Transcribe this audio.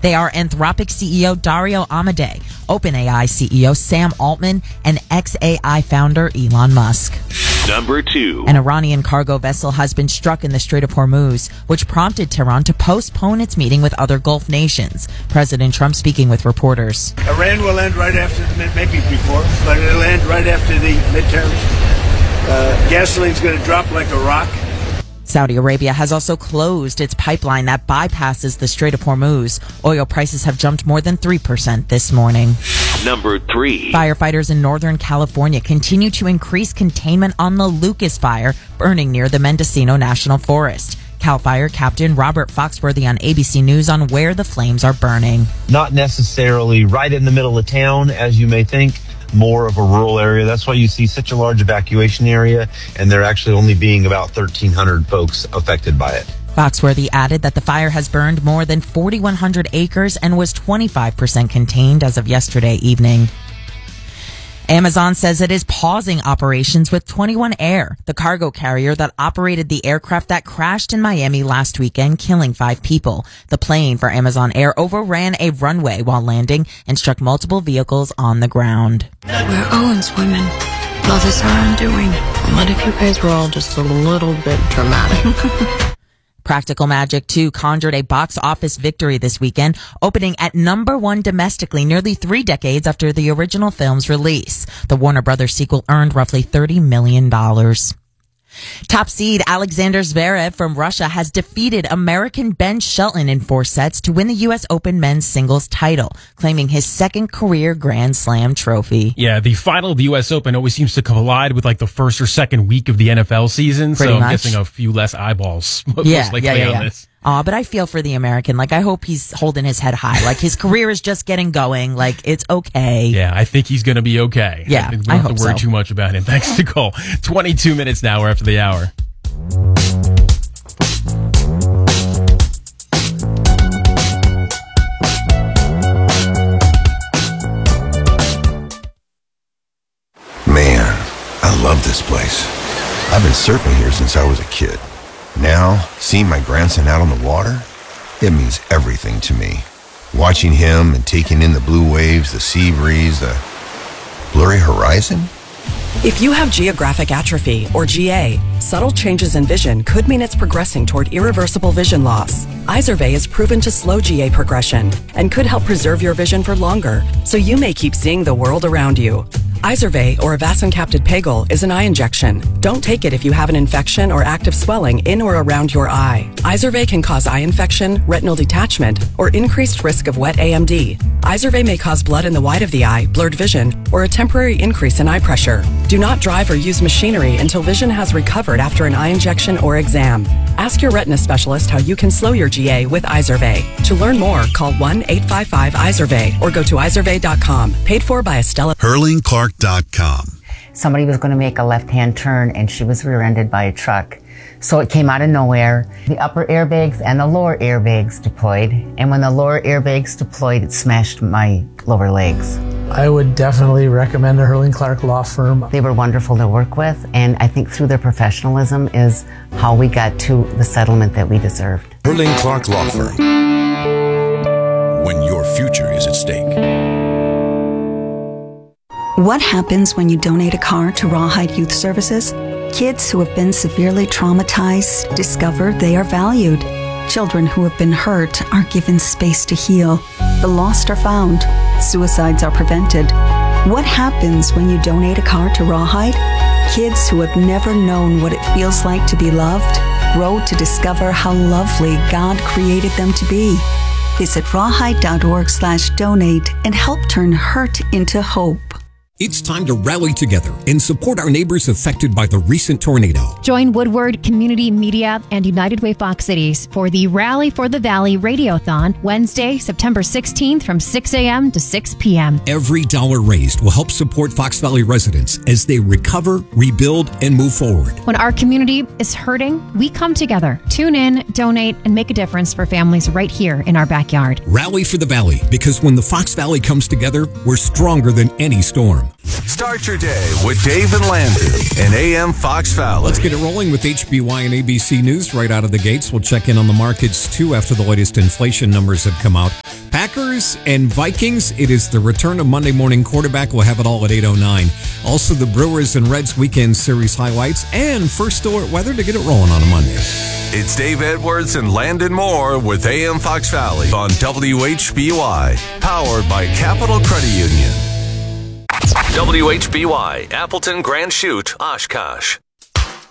They are Anthropic CEO Dario Amodei, OpenAI CEO Sam Altman, and xAI founder Elon Musk. Number 2. An Iranian cargo vessel has been struck in the Strait of Hormuz, which prompted Tehran to postpone its meeting with other Gulf nations. President Trump speaking with reporters. Iran will end right after, maybe before, but it'll end right after the midterms. Gasoline's going to drop like a rock. Saudi Arabia has also closed its pipeline that bypasses the Strait of Hormuz. Oil prices have jumped more than 3% this morning. Number 3. Firefighters in Northern California continue to increase containment on the Lucas Fire burning near the Mendocino National Forest. CAL FIRE Captain Robert Foxworthy on ABC News on where the flames are burning. Not necessarily right in the middle of town, as you may think. More of a rural area. That's why you see such a large evacuation area, and there actually only being about 1,300 folks affected by it. Foxworthy added that the fire has burned more than 4,100 acres and was 25% contained as of yesterday evening. Amazon says it is pausing operations with 21 Air, the cargo carrier that operated the aircraft that crashed in Miami last weekend, killing 5 people. The plane for Amazon Air overran a runway while landing and struck multiple vehicles on the ground. We're Owens women. Love is our undoing. What if you guys were all just a little bit dramatic? Practical Magic 2 conjured a box office victory this weekend, opening at number 1 domestically nearly 3 decades after the original film's release. The Warner Brothers sequel earned roughly $30 million. Top seed Alexander Zverev from Russia has defeated American Ben Shelton in 4 sets to win the U.S. Open men's singles title, claiming his second career Grand Slam trophy. Yeah, the final of the U.S. Open always seems to collide with like the first or second week of the NFL season, Pretty so I'm much. guessing a few less eyeballs on this. But I feel for the American. Like, I hope he's holding his head high. Like, his career is just getting going. Like, it's okay. Yeah, I think he's going to be okay. Yeah, I think we don't have to worry too much about him. Thanks, Nicole. 22 minutes now. We're after the hour. Man, I love this place. I've been surfing here since I was a kid. Now, seeing my grandson out on the water, it means everything to me. Watching him and taking in the blue waves, the sea breeze, the blurry horizon. If you have geographic atrophy, or GA, subtle changes in vision could mean it's progressing toward irreversible vision loss. Izervay is proven to slow GA progression and could help preserve your vision for longer, so you may keep seeing the world around you. Izervay, or avacincaptad pegol, is an eye injection. Don't take it if you have an infection or active swelling in or around your eye. Izervay can cause eye infection, retinal detachment, or increased risk of wet AMD. Izervay may cause blood in the white of the eye, blurred vision, or a temporary increase in eye pressure. Do not drive or use machinery until vision has recovered after an eye injection or exam. Ask your retina specialist how you can slow your GA with Izervay. To learn more, call 1-855-IZERVAY or go to izervay.com. Paid for by Estella. HurlingClark.com. Somebody was going to make a left-hand turn and she was rear-ended by a truck. So it came out of nowhere. The upper airbags and the lower airbags deployed. And when the lower airbags deployed, it smashed my lower legs. I would definitely recommend a Hurling Clark law firm. They were wonderful to work with, and I think through their professionalism is how we got to the settlement that we deserved. Hurling Clark Law Firm. When your future is at stake. What happens when you donate a car to Rawhide Youth Services? Kids who have been severely traumatized discover they are valued. Children who have been hurt are given space to heal. The lost are found. Suicides are prevented. What happens when you donate a car to Rawhide? Kids who have never known what it feels like to be loved grow to discover how lovely God created them to be. Visit rawhide.org/donate and help turn hurt into hope. It's time to rally together and support our neighbors affected by the recent tornado. Join Woodward Community Media and United Way Fox Cities for the Rally for the Valley Radiothon, Wednesday, September 16th from 6 a.m. to 6 p.m. Every dollar raised will help support Fox Valley residents as they recover, rebuild, and move forward. When our community is hurting, we come together. Tune in, donate, and make a difference for families right here in our backyard. Rally for the Valley, because when the Fox Valley comes together, we're stronger than any storm. Start your day with Dave and Landon and AM Fox Valley. Let's get it rolling with HBY and ABC News right out of the gates. We'll check in on the markets, too, after the latest inflation numbers have come out. Packers and Vikings, it is the return of Monday Morning Quarterback. We'll have it all at 8:09. Also, the Brewers and Reds weekend series highlights and first alert weather to get it rolling on a Monday. It's Dave Edwards and Landon Moore with AM Fox Valley on WHBY, powered by Capital Credit Union. WHBY, Appleton, Grand Chute, Oshkosh.